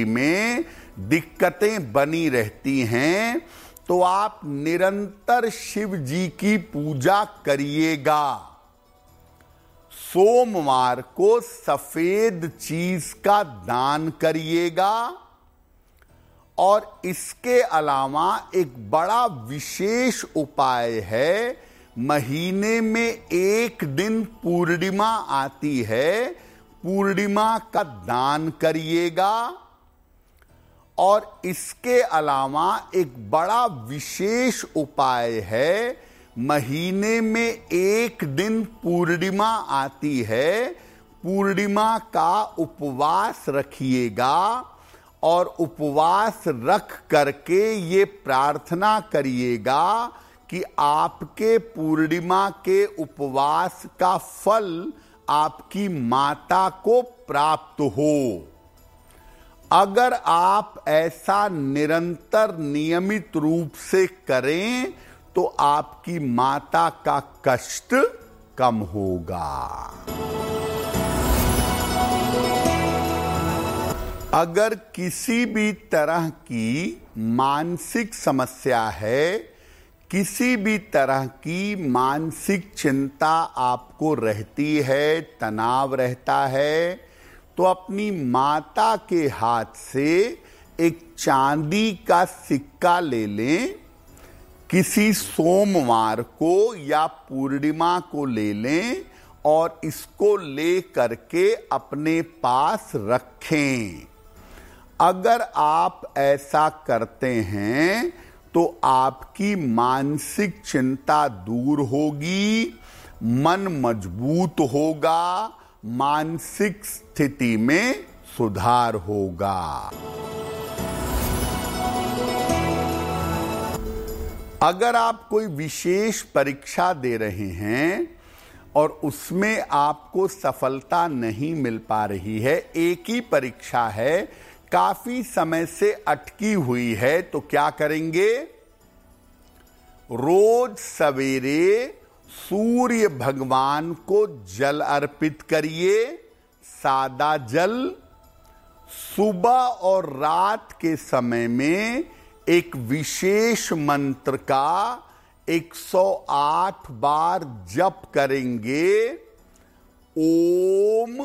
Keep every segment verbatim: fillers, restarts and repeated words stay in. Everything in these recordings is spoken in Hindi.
में दिक्कतें बनी रहती हैं तो आप निरंतर शिव जी की पूजा करिएगा। सोमवार को सफेद चीज का दान करिएगा और इसके अलावा एक बड़ा विशेष उपाय है। महीने में एक दिन पूर्णिमा आती है, पूर्णिमा का दान करिएगा और इसके अलावा एक बड़ा विशेष उपाय है। महीने में एक दिन पूर्णिमा आती है, पूर्णिमा का उपवास रखिएगा और उपवास रख करके ये प्रार्थना करिएगा कि आपके पूर्णिमा के उपवास का फल आपकी माता को प्राप्त हो। अगर आप ऐसा निरंतर नियमित रूप से करें तो आपकी माता का कष्ट कम होगा। अगर किसी भी तरह की मानसिक समस्या है, किसी भी तरह की मानसिक चिंता आपको रहती है, तनाव रहता है, तो अपनी माता के हाथ से एक चांदी का सिक्का ले लें, किसी सोमवार को या पूर्णिमा को ले लें और इसको ले करके अपने पास रखें। अगर आप ऐसा करते हैं तो आपकी मानसिक चिंता दूर होगी, मन मजबूत होगा, मानसिक स्थिति में सुधार होगा। अगर आप कोई विशेष परीक्षा दे रहे हैं और उसमें आपको सफलता नहीं मिल पा रही है, एक ही परीक्षा है, काफी समय से अटकी हुई है, तो क्या करेंगे? रोज सवेरे सूर्य भगवान को जल अर्पित करिए, सादा जल। सुबह और रात के समय में एक विशेष मंत्र का एक सौ आठ बार जप करेंगे। ओम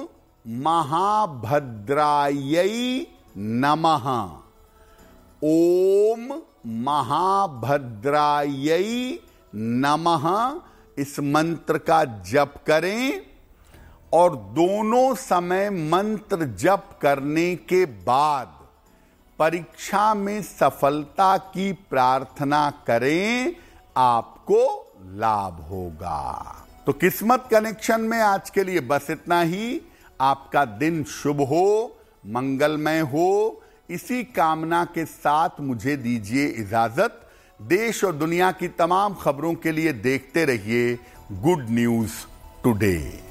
महाभद्रायै नमः, ओम महाभद्रायै नमः, इस मंत्र का जप करें और दोनों समय मंत्र जप करने के बाद परीक्षा में सफलता की प्रार्थना करें, आपको लाभ होगा। तो किस्मत कनेक्शन में आज के लिए बस इतना ही। आपका दिन शुभ हो, मंगलमय हो, इसी कामना के साथ मुझे दीजिए इजाजत। देश और दुनिया की तमाम खबरों के लिए देखते रहिए गुड न्यूज टुडे।